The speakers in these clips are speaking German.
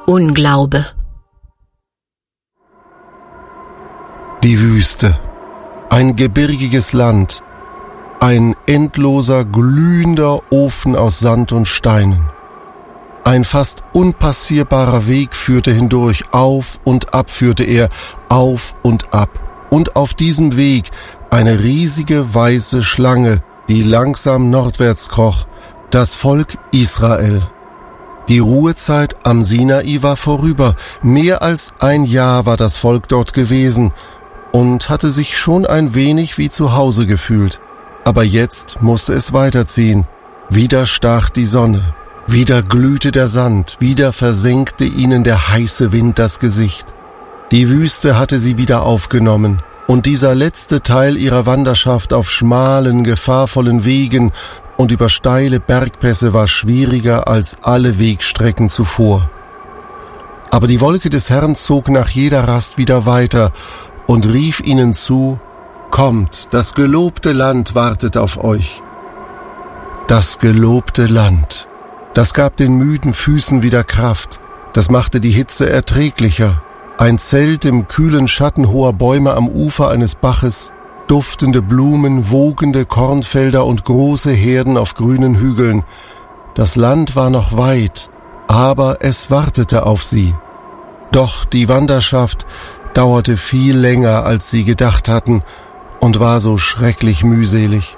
Unglaube. Die Wüste, ein gebirgiges Land, ein endloser, glühender Ofen aus Sand und Steinen. Ein fast unpassierbarer Weg führte hindurch, auf und ab führte er, auf und ab. Und auf diesem Weg eine riesige weiße Schlange, die langsam nordwärts kroch, das Volk Israel. Die Ruhezeit am Sinai war vorüber, mehr als ein Jahr war das Volk dort gewesen und hatte sich schon ein wenig wie zu Hause gefühlt. Aber jetzt musste es weiterziehen. Wieder stach die Sonne, wieder glühte der Sand, wieder versenkte ihnen der heiße Wind das Gesicht. Die Wüste hatte sie wieder aufgenommen, und dieser letzte Teil ihrer Wanderschaft auf schmalen, gefahrvollen Wegen und über steile Bergpässe war schwieriger als alle Wegstrecken zuvor. Aber die Wolke des Herrn zog nach jeder Rast wieder weiter und rief ihnen zu: Kommt, das gelobte Land wartet auf euch. Das gelobte Land. Das gab den müden Füßen wieder Kraft. Das machte die Hitze erträglicher. Ein Zelt im kühlen Schatten hoher Bäume am Ufer eines Baches, duftende Blumen, wogende Kornfelder und große Herden auf grünen Hügeln. Das Land war noch weit, aber es wartete auf sie. Doch die Wanderschaft dauerte viel länger, als sie gedacht hatten, und war so schrecklich mühselig.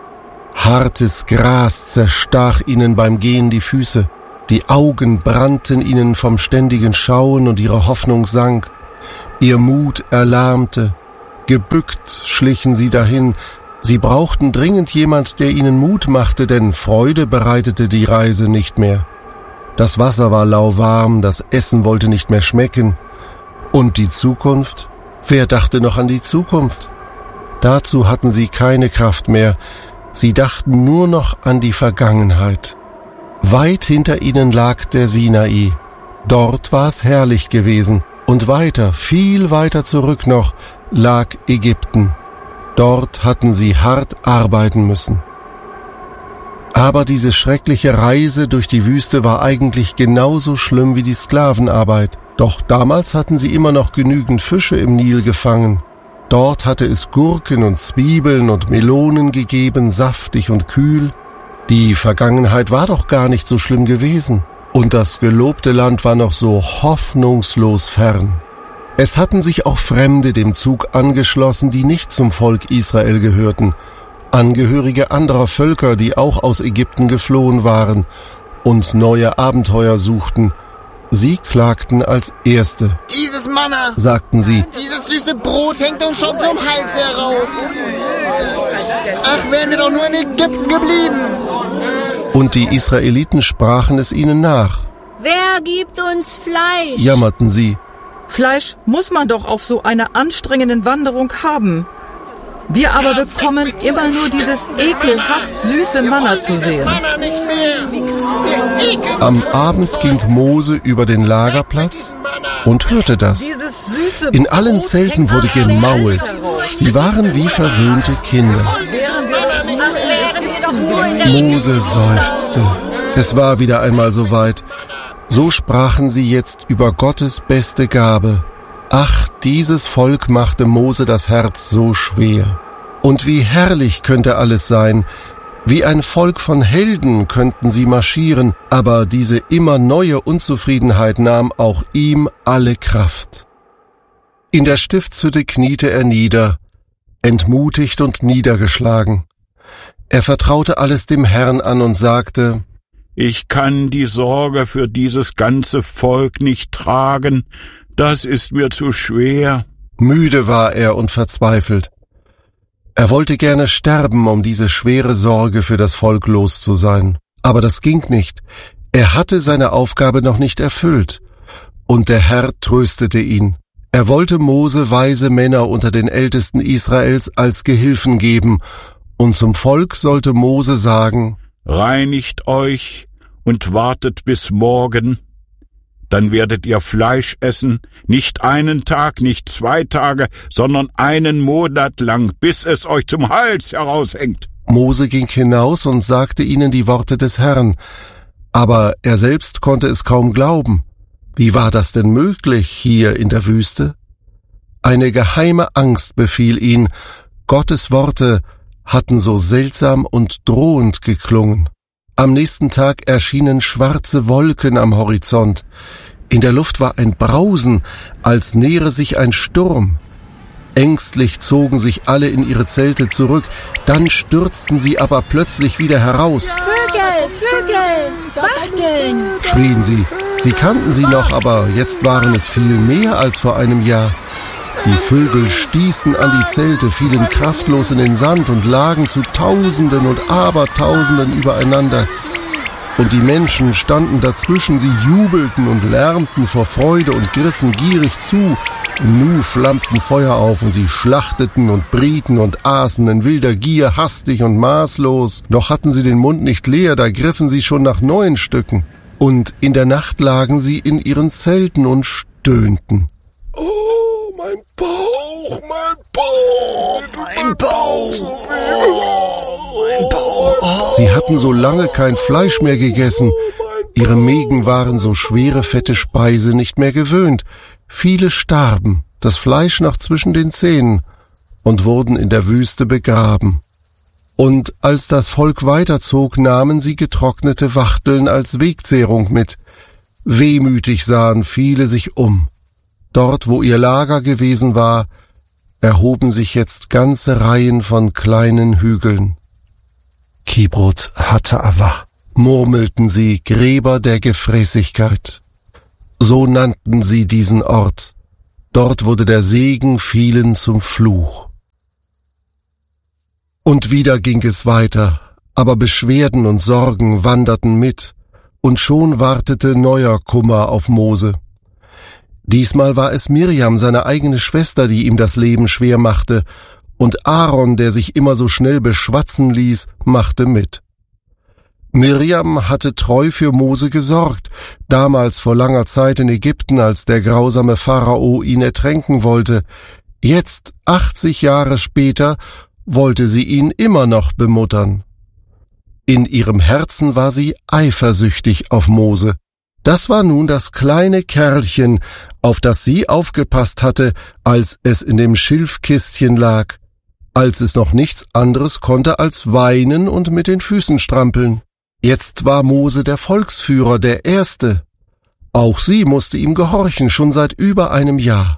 Hartes Gras zerstach ihnen beim Gehen die Füße. Die Augen brannten ihnen vom ständigen Schauen und ihre Hoffnung sank. Ihr Mut erlahmte. Gebückt schlichen sie dahin. Sie brauchten dringend jemand, der ihnen Mut machte, denn Freude bereitete die Reise nicht mehr. Das Wasser war lauwarm, das Essen wollte nicht mehr schmecken. Und die Zukunft? Wer dachte noch an die Zukunft? Dazu hatten sie keine Kraft mehr. Sie dachten nur noch an die Vergangenheit. Weit hinter ihnen lag der Sinai. Dort war es herrlich gewesen. Und weiter, viel weiter zurück noch, lag Ägypten. Dort hatten sie hart arbeiten müssen. Aber diese schreckliche Reise durch die Wüste war eigentlich genauso schlimm wie die Sklavenarbeit. Doch damals hatten sie immer noch genügend Fische im Nil gefangen. Dort hatte es Gurken und Zwiebeln und Melonen gegeben, saftig und kühl. Die Vergangenheit war doch gar nicht so schlimm gewesen. Und das gelobte Land war noch so hoffnungslos fern. Es hatten sich auch Fremde dem Zug angeschlossen, die nicht zum Volk Israel gehörten. Angehörige anderer Völker, die auch aus Ägypten geflohen waren und neue Abenteuer suchten. Sie klagten als Erste. Dieses Manna, sagten sie, dieses süße Brot hängt uns schon vom Hals heraus. Ach, wären wir doch nur in Ägypten geblieben. Und die Israeliten sprachen es ihnen nach. Wer gibt uns Fleisch? Jammerten sie. Fleisch muss man doch auf so einer anstrengenden Wanderung haben. Wir aber bekommen immer nur dieses ekelhaft süße Manna zu sehen. Am Abend ging Mose über den Lagerplatz und hörte das. In allen Zelten wurde gemault. Sie waren wie verwöhnte Kinder. Mose seufzte. Es war wieder einmal soweit. So sprachen sie jetzt über Gottes beste Gabe. Ach, dieses Volk machte Mose das Herz so schwer. Und wie herrlich könnte alles sein. Wie ein Volk von Helden könnten sie marschieren, aber diese immer neue Unzufriedenheit nahm auch ihm alle Kraft. In der Stiftshütte kniete er nieder, entmutigt und niedergeschlagen. Er vertraute alles dem Herrn an und sagte: Ich kann die Sorge für dieses ganze Volk nicht tragen, das ist mir zu schwer. Müde war er und verzweifelt. Er wollte gerne sterben, um diese schwere Sorge für das Volk los zu sein. Aber das ging nicht. Er hatte seine Aufgabe noch nicht erfüllt. Und der Herr tröstete ihn. Er wollte Mose weise Männer unter den Ältesten Israels als Gehilfen geben, und zum Volk sollte Mose sagen: Reinigt euch und wartet bis morgen. Dann werdet ihr Fleisch essen, nicht einen Tag, nicht 2 Tage, sondern 1 Monat lang, bis es euch zum Hals heraushängt. Mose ging hinaus und sagte ihnen die Worte des Herrn, aber er selbst konnte es kaum glauben. Wie war das denn möglich hier in der Wüste? Eine geheime Angst befiel ihn. Gottes Worte hatten so seltsam und drohend geklungen. Am nächsten Tag erschienen schwarze Wolken am Horizont. In der Luft war ein Brausen, als nähere sich ein Sturm. Ängstlich zogen sich alle in ihre Zelte zurück, dann stürzten sie aber plötzlich wieder heraus. Vögel, Vögel, Wachteln, Schrien sie. Sie kannten sie noch, aber jetzt waren es viel mehr als vor einem Jahr. Die Vögel stießen an die Zelte, fielen kraftlos in den Sand und lagen zu Tausenden und Abertausenden übereinander. Und die Menschen standen dazwischen, sie jubelten und lärmten vor Freude und griffen gierig zu. Im Nu flammten Feuer auf und sie schlachteten und brieten und aßen in wilder Gier hastig und maßlos. Noch hatten sie den Mund nicht leer, da griffen sie schon nach neuen Stücken. Und in der Nacht lagen sie in ihren Zelten und stöhnten. Oh, mein Bauch, mein Bauch, mein Bauch, mein Bauch. Sie hatten so lange kein Fleisch mehr gegessen. Ihre Mägen waren so schwere, fette Speise nicht mehr gewöhnt. Viele starben, das Fleisch noch zwischen den Zähnen, und wurden in der Wüste begraben. Und als das Volk weiterzog, nahmen sie getrocknete Wachteln als Wegzehrung mit. Wehmütig sahen viele sich um. Dort, wo ihr Lager gewesen war, erhoben sich jetzt ganze Reihen von kleinen Hügeln. Kibrut Hattaava, murmelten sie, Gräber der Gefräßigkeit. So nannten sie diesen Ort. Dort wurde der Segen vielen zum Fluch. Und wieder ging es weiter, aber Beschwerden und Sorgen wanderten mit, und schon wartete neuer Kummer auf Mose. Diesmal war es Mirjam, seine eigene Schwester, die ihm das Leben schwer machte, und Aaron, der sich immer so schnell beschwatzen ließ, machte mit. Mirjam hatte treu für Mose gesorgt, damals vor langer Zeit in Ägypten, als der grausame Pharao ihn ertränken wollte. Jetzt, 80 Jahre später, wollte sie ihn immer noch bemuttern. In ihrem Herzen war sie eifersüchtig auf Mose. Das war nun das kleine Kerlchen, auf das sie aufgepasst hatte, als es in dem Schilfkistchen lag, als es noch nichts anderes konnte als weinen und mit den Füßen strampeln. Jetzt war Mose der Volksführer, der Erste. Auch sie musste ihm gehorchen, schon seit über einem Jahr.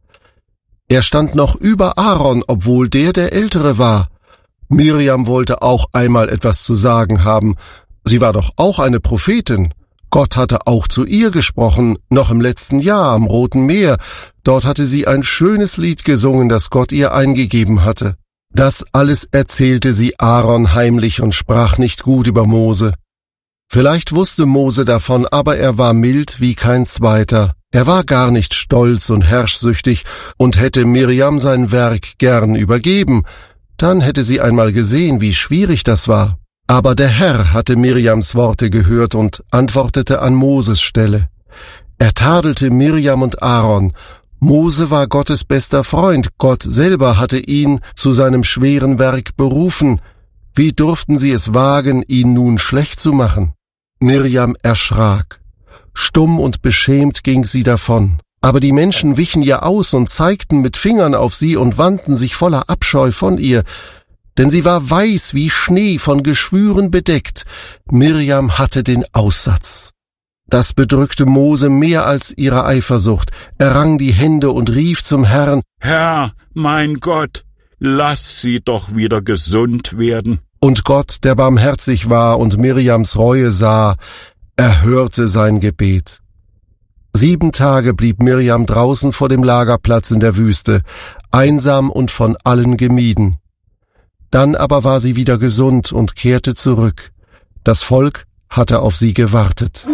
Er stand noch über Aaron, obwohl der Ältere war. Mirjam wollte auch einmal etwas zu sagen haben. Sie war doch auch eine Prophetin. Gott hatte auch zu ihr gesprochen, noch im letzten Jahr am Roten Meer. Dort hatte sie ein schönes Lied gesungen, das Gott ihr eingegeben hatte. Das alles erzählte sie Aaron heimlich und sprach nicht gut über Mose. Vielleicht wusste Mose davon, aber er war mild wie kein zweiter. Er war gar nicht stolz und herrschsüchtig und hätte Mirjam sein Werk gern übergeben. Dann hätte sie einmal gesehen, wie schwierig das war. Aber der Herr hatte Mirjams Worte gehört und antwortete an Moses Stelle. Er tadelte Mirjam und Aaron. Mose war Gottes bester Freund. Gott selber hatte ihn zu seinem schweren Werk berufen. Wie durften sie es wagen, ihn nun schlecht zu machen? Mirjam erschrak. Stumm und beschämt ging sie davon. Aber die Menschen wichen ihr aus und zeigten mit Fingern auf sie und wandten sich voller Abscheu von ihr. Denn sie war weiß wie Schnee, von Geschwüren bedeckt. Mirjam hatte den Aussatz. Das bedrückte Mose mehr als ihre Eifersucht. Er rang die Hände und rief zum Herrn: Herr, mein Gott, lass sie doch wieder gesund werden. Und Gott, der barmherzig war und Mirjams Reue sah, erhörte sein Gebet. 7 Tage blieb Mirjam draußen vor dem Lagerplatz in der Wüste, einsam und von allen gemieden. Dann aber war sie wieder gesund und kehrte zurück. Das Volk hatte auf sie gewartet.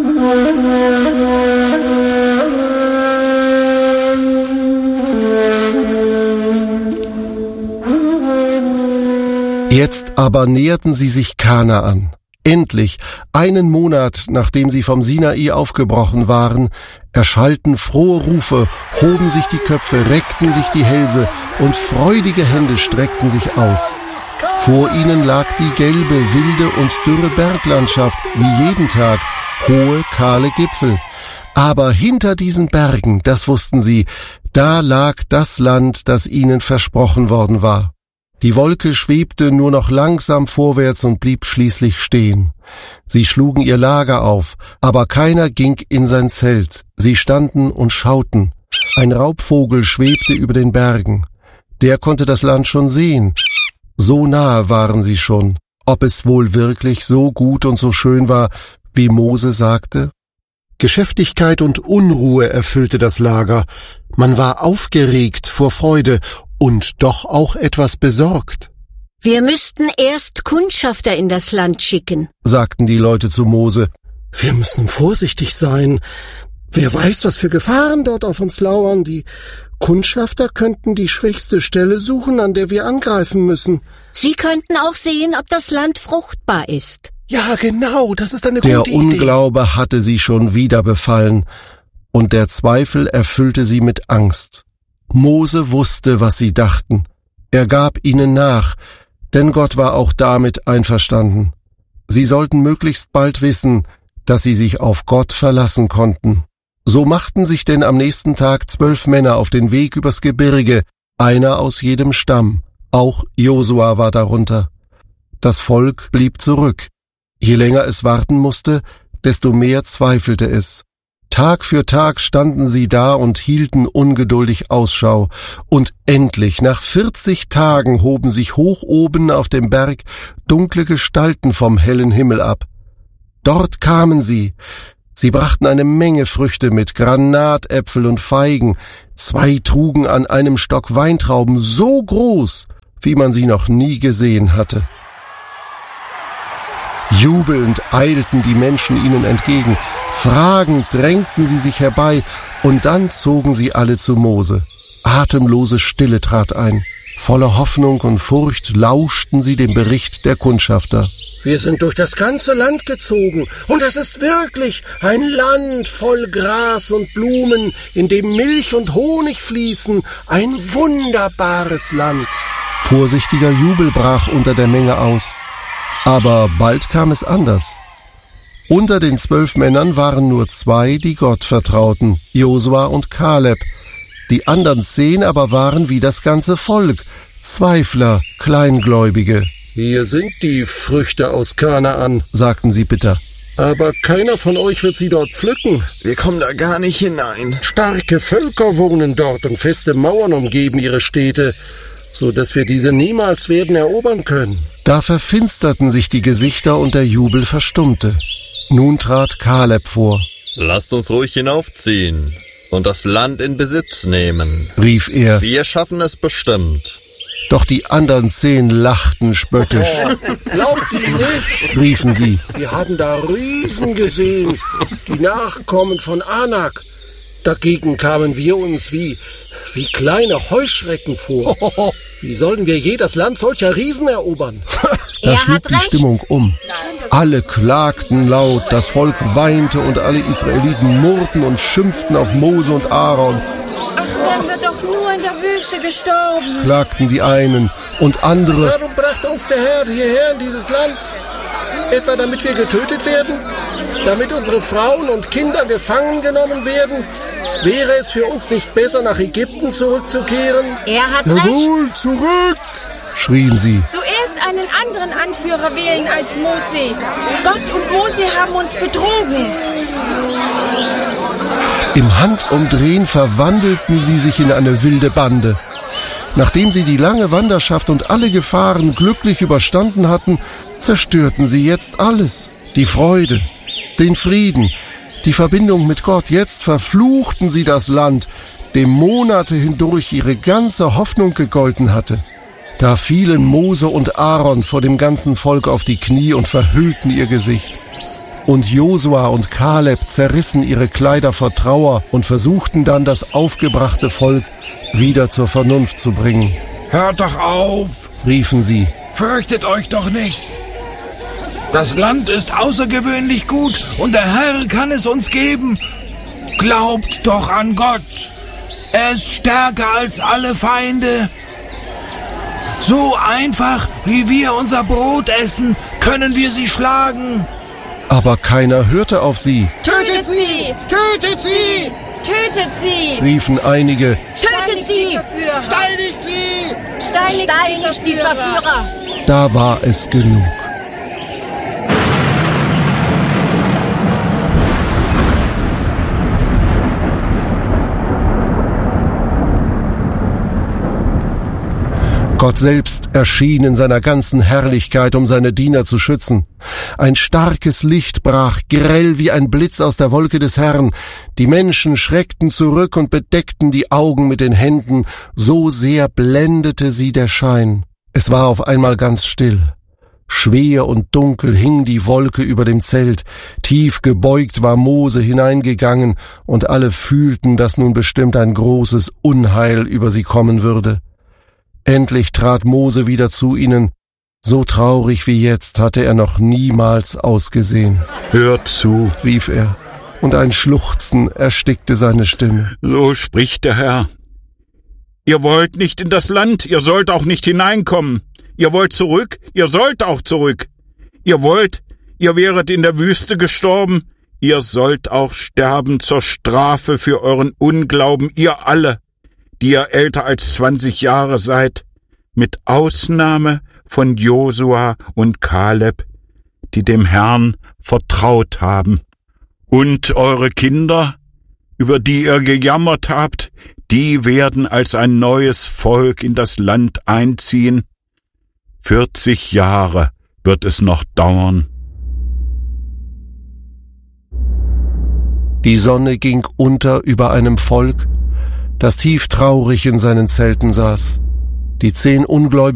Jetzt aber näherten sie sich Kanaan. Endlich, 1 Monat nachdem sie vom Sinai aufgebrochen waren, erschallten frohe Rufe, hoben sich die Köpfe, reckten sich die Hälse und freudige Hände streckten sich aus. Vor ihnen lag die gelbe, wilde und dürre Berglandschaft, wie jeden Tag, hohe, kahle Gipfel. Aber hinter diesen Bergen, das wussten sie, da lag das Land, das ihnen versprochen worden war. Die Wolke schwebte nur noch langsam vorwärts und blieb schließlich stehen. Sie schlugen ihr Lager auf, aber keiner ging in sein Zelt. Sie standen und schauten. Ein Raubvogel schwebte über den Bergen. Der konnte das Land schon sehen. So nahe waren sie schon. Ob es wohl wirklich so gut und so schön war, wie Mose sagte? Geschäftigkeit und Unruhe erfüllte das Lager. Man war aufgeregt vor Freude und doch auch etwas besorgt. Wir müssten erst Kundschafter in das Land schicken, sagten die Leute zu Mose. Wir müssen vorsichtig sein. Wer weiß, was für Gefahren dort auf uns lauern. Die Kundschafter könnten die schwächste Stelle suchen, an der wir angreifen müssen. Sie könnten auch sehen, ob das Land fruchtbar ist. Ja, genau, das ist eine gute Idee. Der Unglaube hatte sie schon wieder befallen, und der Zweifel erfüllte sie mit Angst. Mose wusste, was sie dachten. Er gab ihnen nach, denn Gott war auch damit einverstanden. Sie sollten möglichst bald wissen, dass sie sich auf Gott verlassen konnten. So machten sich denn am nächsten Tag 12 Männer auf den Weg übers Gebirge, einer aus jedem Stamm. Auch Josua war darunter. Das Volk blieb zurück. Je länger es warten musste, desto mehr zweifelte es. Tag für Tag standen sie da und hielten ungeduldig Ausschau. Und endlich, nach 40 Tagen, hoben sich hoch oben auf dem Berg dunkle Gestalten vom hellen Himmel ab. Dort kamen sie. Sie brachten eine Menge Früchte mit, Granatäpfel und Feigen. 2 trugen an einem Stock Weintrauben so groß, wie man sie noch nie gesehen hatte. Jubelnd eilten die Menschen ihnen entgegen, fragend drängten sie sich herbei, und dann zogen sie alle zu Mose. Atemlose Stille trat ein. Voller Hoffnung und Furcht lauschten sie dem Bericht der Kundschafter. Wir sind durch das ganze Land gezogen, und es ist wirklich ein Land voll Gras und Blumen, in dem Milch und Honig fließen, ein wunderbares Land. Vorsichtiger Jubel brach unter der Menge aus. Aber bald kam es anders. Unter den 12 Männern waren nur 2, die Gott vertrauten, Josua und Kaleb. Die anderen 10 aber waren wie das ganze Volk, Zweifler, Kleingläubige. Hier sind die Früchte aus Kanaan, sagten sie bitter. Aber keiner von euch wird sie dort pflücken. Wir kommen da gar nicht hinein. Starke Völker wohnen dort und feste Mauern umgeben ihre Städte, so dass wir diese niemals werden erobern können. Da verfinsterten sich die Gesichter und der Jubel verstummte. Nun trat Kaleb vor. Lasst uns ruhig hinaufziehen und das Land in Besitz nehmen, rief er. Wir schaffen es bestimmt. Doch die anderen 10 lachten spöttisch. Glaubt ihr nicht? Riefen sie. Wir haben da Riesen gesehen, die Nachkommen von Anak. Dagegen kamen wir uns wie kleine Heuschrecken vor. Wie sollen wir je das Land solcher Riesen erobern? Da schlug die Stimmung um. Alle klagten laut, das Volk weinte und alle Israeliten murrten und schimpften auf Mose und Aaron. Ach, wären wir doch nur in der Wüste gestorben, klagten die einen, und andere. Warum brachte uns der Herr hierher in dieses Land? Etwa damit wir getötet werden? Damit unsere Frauen und Kinder gefangen genommen werden? Wäre es für uns nicht besser, nach Ägypten zurückzukehren? Er hat Jawohl, recht. zurück, schrien sie. Zuerst einen anderen Anführer wählen als Mose. Gott und Mose haben uns betrogen. Im Handumdrehen verwandelten sie sich in eine wilde Bande. Nachdem sie die lange Wanderschaft und alle Gefahren glücklich überstanden hatten, zerstörten sie jetzt alles. Die Freude, den Frieden, die Verbindung mit Gott. Jetzt verfluchten sie das Land, dem Monate hindurch ihre ganze Hoffnung gegolten hatte. Da fielen Mose und Aaron vor dem ganzen Volk auf die Knie und verhüllten ihr Gesicht. Und Josua und Kaleb zerrissen ihre Kleider vor Trauer und versuchten dann, das aufgebrachte Volk wieder zur Vernunft zu bringen. Hört doch auf, riefen sie. Fürchtet euch doch nicht. Das Land ist außergewöhnlich gut und der Herr kann es uns geben. Glaubt doch an Gott. Er ist stärker als alle Feinde. So einfach, wie wir unser Brot essen, können wir sie schlagen. Aber keiner hörte auf sie, Tötet sie! Tötet sie! Tötet sie! riefen einige. Tötet sie! Steinigt sie! Steinigt die Verführer! Da war es genug. Gott selbst erschien in seiner ganzen Herrlichkeit, um seine Diener zu schützen. Ein starkes Licht brach grell wie ein Blitz aus der Wolke des Herrn. Die Menschen schreckten zurück und bedeckten die Augen mit den Händen, so sehr blendete sie der Schein. Es war auf einmal ganz still. Schwer und dunkel hing die Wolke über dem Zelt, tief gebeugt war Mose hineingegangen, und alle fühlten, dass nun bestimmt ein großes Unheil über sie kommen würde. Endlich trat Mose wieder zu ihnen. So traurig wie jetzt hatte er noch niemals ausgesehen. Hört zu, Rief er, und ein Schluchzen erstickte seine Stimme. so spricht der Herr. Ihr wollt nicht in das Land, ihr sollt auch nicht hineinkommen. Ihr wollt zurück, ihr sollt auch zurück. Ihr wollt, ihr wäret in der Wüste gestorben, ihr sollt auch sterben zur Strafe für euren Unglauben, ihr alle, die ihr älter als 20 Jahre seid, mit Ausnahme von Josua und Kaleb, die dem Herrn vertraut haben. Und eure Kinder, über die ihr gejammert habt, die werden als ein neues Volk in das Land einziehen. 40 Jahre wird es noch dauern. Die Sonne ging unter über einem Volk, das tief traurig in seinen Zelten saß. Die 10 Ungläubigen